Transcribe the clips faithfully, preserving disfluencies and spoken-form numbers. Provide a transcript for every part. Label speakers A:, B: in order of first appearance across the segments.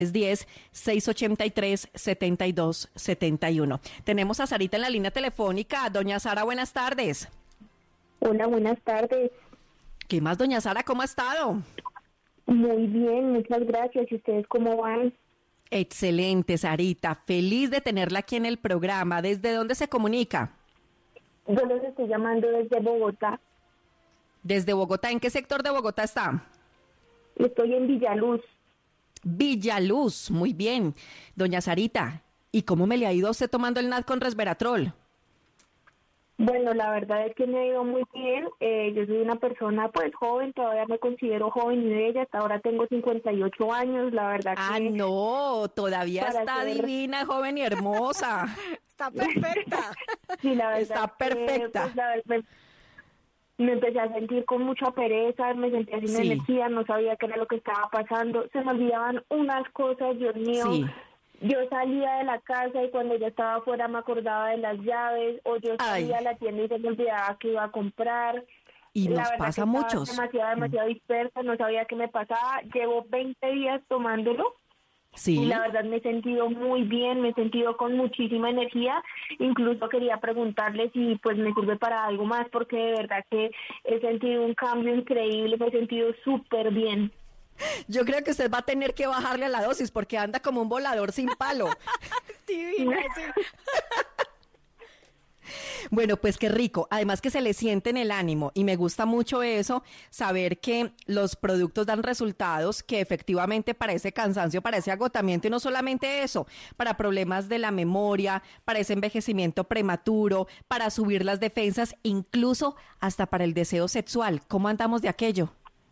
A: diez, seis ochenta y tres, setenta y dos setenta y uno. Tenemos a Sarita en la línea telefónica. Doña Sara, buenas tardes.
B: Hola, buenas tardes.
A: ¿Qué más, doña Sara? ¿Cómo ha estado?
B: Muy bien, muchas gracias. ¿Y ustedes cómo van?
A: Excelente, Sarita. Feliz de tenerla aquí en el programa. ¿Desde dónde se comunica?
B: Yo los estoy llamando desde Bogotá.
A: ¿Desde Bogotá? ¿En qué sector de Bogotá está?
B: Estoy en Villaluz.
A: Villaluz, muy bien. Doña Sarita, ¿y cómo me le ha ido a usted tomando el Nad con resveratrol?
B: Bueno, la verdad es que me ha ido muy bien. Eh, yo soy una persona pues joven, todavía me considero joven y bella. Hasta ahora tengo cincuenta y ocho años, la verdad
A: Ah,
B: que...
A: no, todavía está
B: ser...
A: divina, joven y hermosa.
C: Está perfecta.
B: Sí, la verdad
A: está perfecta.
B: Que, pues, la verdad, me empecé a sentir con mucha pereza, me sentía sin
A: Sí.
B: energía, no sabía qué era lo que estaba pasando, se me olvidaban unas cosas, Dios mío.
A: Sí.
B: Yo salía de la casa y cuando ya estaba afuera me acordaba de las llaves, o yo salía
A: Ay.
B: a la tienda y se me olvidaba que iba a comprar.
A: Y
B: La
A: nos
B: verdad
A: pasa
B: que
A: a
B: estaba
A: muchos.
B: demasiado, demasiado dispersa, no sabía qué me pasaba. Llevo veinte días tomándolo.
A: Sí.
B: Y la verdad me he sentido muy bien, me he sentido con muchísima energía. Incluso quería preguntarle si pues me sirve para algo más, porque de verdad que he sentido un cambio increíble, me he sentido súper bien.
A: Yo creo que usted va a tener que bajarle a la dosis porque anda como un volador sin palo.
C: Divina, sí.
A: Bueno, pues qué rico. Además que se le siente en el ánimo y me gusta mucho eso, saber que los productos dan resultados, que efectivamente para ese cansancio, para ese agotamiento y no solamente eso, para problemas de la memoria, para ese envejecimiento prematuro, para subir las defensas, incluso hasta para el deseo sexual. ¿Cómo andamos de aquello?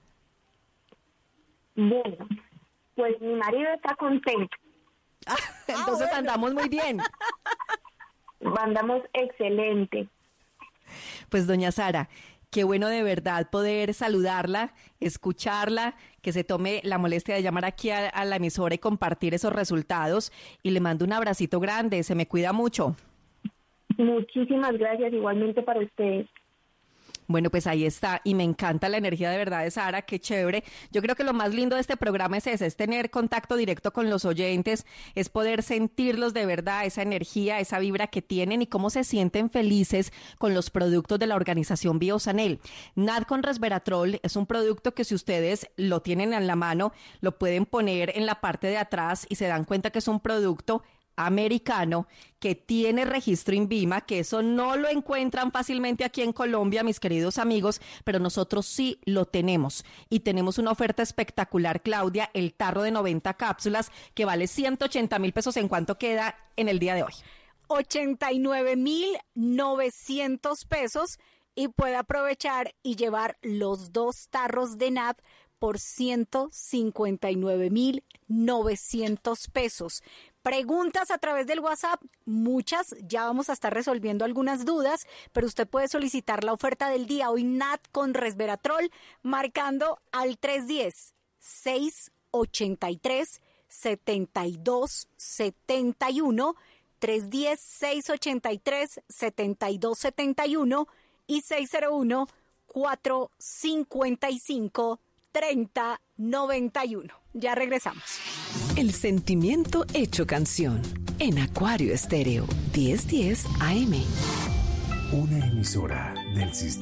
B: Bueno, pues mi marido está contento.
A: Ah, entonces
C: bueno.
A: andamos muy bien.
B: Andamos excelente.
A: Pues doña Sara, qué bueno de verdad poder saludarla, escucharla, que se tome la molestia de llamar aquí a, a la emisora y compartir esos resultados. Y le mando un abracito grande, se me cuida mucho.
B: Muchísimas gracias, igualmente para ustedes.
A: Bueno, pues ahí está, y me encanta la energía de verdad de Sara, qué chévere. Yo creo que lo más lindo de este programa es ese, es tener contacto directo con los oyentes, es poder sentirlos de verdad, esa energía, esa vibra que tienen y cómo se sienten felices con los productos de la organización Biosanel. Nad con resveratrol es un producto que si ustedes lo tienen en la mano, lo pueden poner en la parte de atrás y se dan cuenta que es un producto americano que tiene registro INVIMA, que eso no lo encuentran fácilmente aquí en Colombia, mis queridos amigos, pero nosotros sí lo tenemos y tenemos una oferta espectacular, Claudia, el tarro de noventa cápsulas que vale ciento ochenta mil pesos. ¿En cuánto queda en el día de hoy?
C: ochenta y nueve mil novecientos pesos y puede aprovechar y llevar los dos tarros de Nad por ciento cincuenta y nueve mil novecientos pesos. Preguntas a través del WhatsApp, muchas, ya vamos a estar resolviendo algunas dudas, pero usted puede solicitar la oferta del día hoy Nad con resveratrol marcando al tres uno cero, seis ocho tres, siete dos siete uno, tres uno cero, seis ocho tres, siete dos siete uno y seis cero uno, cuatro cinco cinco, tres cero nueve uno. Ya regresamos.
D: El sentimiento hecho canción en Acuario Estéreo diez diez A M.
E: Una emisora del sistema.